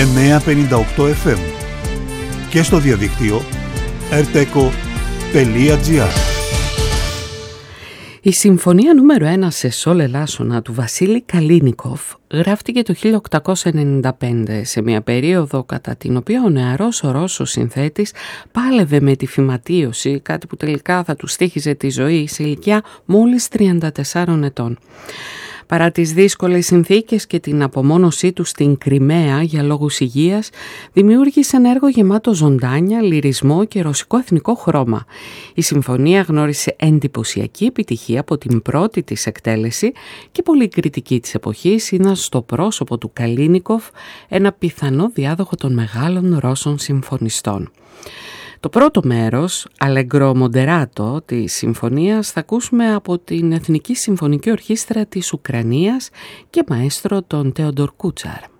958 FM και στο διαδίκτυο rteco.gr. Η συμφωνία νούμερο 1 σε σόλ ελάσσονα του Βασίλη Καλίνικοφ γράφτηκε το 1895, σε μια περίοδο κατά την οποία ο νεαρός ο Ρώσος συνθέτης πάλευε με τη φυματίωση, κάτι που τελικά θα του στοίχιζε τη ζωή σε ηλικία μόλις 34 ετών. Παρά τις δύσκολες συνθήκες και την απομόνωσή του στην Κριμαία για λόγους υγείας, δημιούργησε ένα έργο γεμάτο ζωντάνια, λυρισμό και ρωσικό εθνικό χρώμα. Η συμφωνία γνώρισε εντυπωσιακή επιτυχία από την πρώτη της εκτέλεση και πολλοί κριτικοί της εποχής είδαν στο πρόσωπο του Καλίνικοφ ένα πιθανό διάδοχο των μεγάλων Ρώσων συμφωνιστών. Το πρώτο μέρος, Allegro Moderato της συμφωνίας, θα ακούσουμε από την Εθνική Συμφωνική Ορχήστρα της Ουκρανίας και μαέστρο τον Τεοντορ Κούτσαρ.